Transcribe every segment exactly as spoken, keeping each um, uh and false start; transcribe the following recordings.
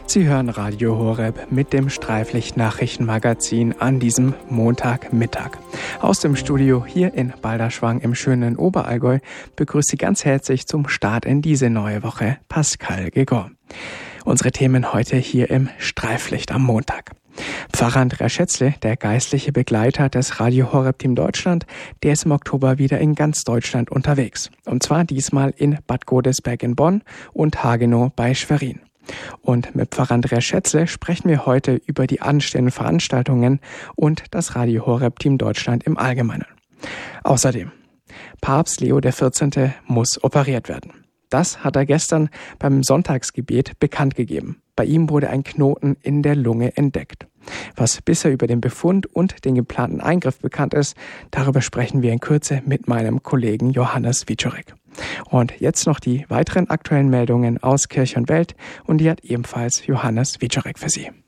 Sie hören Radio Horeb mit dem Streiflicht-Nachrichtenmagazin an diesem Montagmittag. Aus dem Studio hier in Balderschwang im schönen Oberallgäu begrüßt Sie ganz herzlich zum Start in diese neue Woche Pascal Gegor. Unsere Themen heute hier im Streiflicht am Montag. Pfarrer Andreas Schätzle, der geistliche Begleiter des Radio Horeb Team Deutschland, der ist im Oktober wieder in ganz Deutschland unterwegs. Und zwar diesmal in Bad Godesberg in Bonn und Hagenow bei Schwerin. Und mit Pfarrer Andreas Schätzle sprechen wir heute über die anstehenden Veranstaltungen und das Radio Horeb Team Deutschland im Allgemeinen. Außerdem, Papst Leo der vierzehnte muss operiert werden. Das hat er gestern beim Sonntagsgebet bekannt gegeben. Bei ihm wurde ein Knoten in der Lunge entdeckt. Was bisher über den Befund und den geplanten Eingriff bekannt ist, darüber sprechen wir in Kürze mit meinem Kollegen Johannes Wiczorek. Und jetzt noch die weiteren aktuellen Meldungen aus Kirche und Welt, und die hat ebenfalls Johannes Wiczorek für Sie.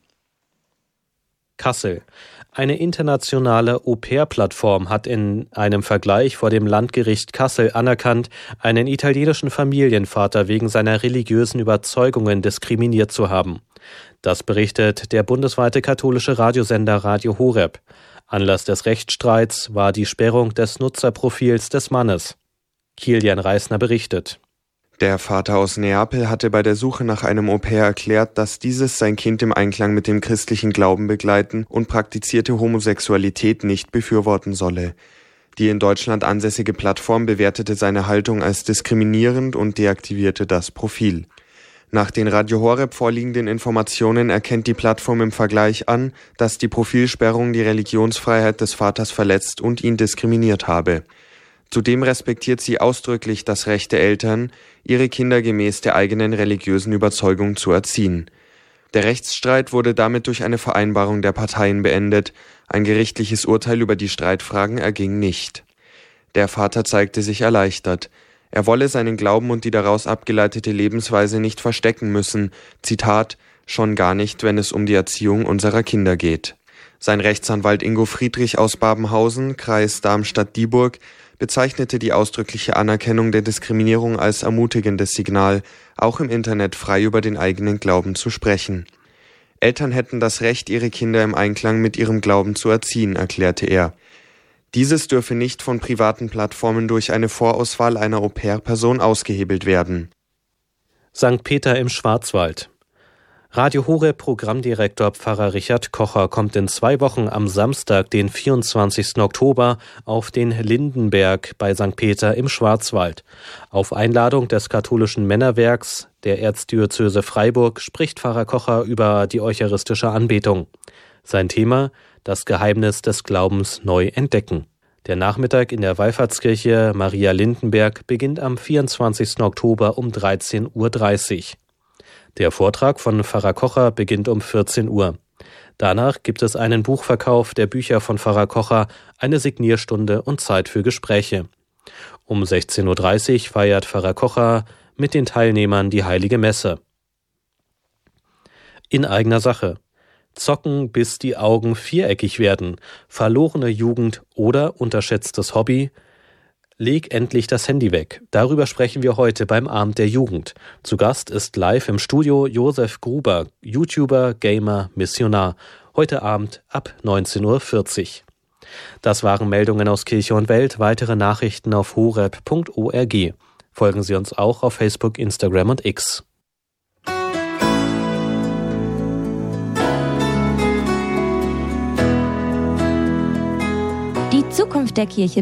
Kassel. Eine internationale Au-pair-Plattform hat in einem Vergleich vor dem Landgericht Kassel anerkannt, einen italienischen Familienvater wegen seiner religiösen Überzeugungen diskriminiert zu haben. Das berichtet der bundesweite katholische Radiosender Radio Horeb. Anlass des Rechtsstreits war die Sperrung des Nutzerprofils des Mannes. Kilian Reisner berichtet. Der Vater aus Neapel hatte bei der Suche nach einem Au-pair erklärt, dass dieses sein Kind im Einklang mit dem christlichen Glauben begleiten und praktizierte Homosexualität nicht befürworten solle. Die in Deutschland ansässige Plattform bewertete seine Haltung als diskriminierend und deaktivierte das Profil. Nach den Radio Horeb vorliegenden Informationen erkennt die Plattform im Vergleich an, dass die Profilsperrung die Religionsfreiheit des Vaters verletzt und ihn diskriminiert habe. Zudem respektiert sie ausdrücklich das Recht der Eltern, ihre Kinder gemäß der eigenen religiösen Überzeugung zu erziehen. Der Rechtsstreit wurde damit durch eine Vereinbarung der Parteien beendet. Ein gerichtliches Urteil über die Streitfragen erging nicht. Der Vater zeigte sich erleichtert. Er wolle seinen Glauben und die daraus abgeleitete Lebensweise nicht verstecken müssen. Zitat, schon gar nicht, wenn es um die Erziehung unserer Kinder geht. Sein Rechtsanwalt Ingo Friedrich aus Babenhausen, Kreis Darmstadt-Dieburg, bezeichnete die ausdrückliche Anerkennung der Diskriminierung als ermutigendes Signal, auch im Internet frei über den eigenen Glauben zu sprechen. Eltern hätten das Recht, ihre Kinder im Einklang mit ihrem Glauben zu erziehen, erklärte er. Dieses dürfe nicht von privaten Plattformen durch eine Vorauswahl einer Au-pair-Person ausgehebelt werden. Sankt Peter im Schwarzwald. Radio Horeb Programmdirektor Pfarrer Richard Kocher kommt in zwei Wochen am Samstag, den vierundzwanzigsten Oktober, auf den Lindenberg bei Sankt Peter im Schwarzwald. Auf Einladung des katholischen Männerwerks der Erzdiözese Freiburg spricht Pfarrer Kocher über die eucharistische Anbetung. Sein Thema: das Geheimnis des Glaubens neu entdecken. Der Nachmittag in der Wallfahrtskirche Maria Lindenberg beginnt am vierundzwanzigsten Oktober um dreizehn Uhr dreißig. Der Vortrag von Pfarrer Kocher beginnt um vierzehn Uhr. Danach gibt es einen Buchverkauf der Bücher von Pfarrer Kocher, eine Signierstunde und Zeit für Gespräche. Um sechzehn Uhr dreißig feiert Pfarrer Kocher mit den Teilnehmern die Heilige Messe. In eigener Sache. Zocken, bis die Augen viereckig werden, verlorene Jugend oder unterschätztes Hobby. Leg endlich das Handy weg. Darüber sprechen wir heute beim Abend der Jugend. Zu Gast ist live im Studio Josef Gruber, YouTuber, Gamer, Missionar. Heute Abend ab neunzehn Uhr vierzig. Das waren Meldungen aus Kirche und Welt. Weitere Nachrichten auf horeb punkt org. Folgen Sie uns auch auf Facebook, Instagram und X. Die Zukunft der Kirche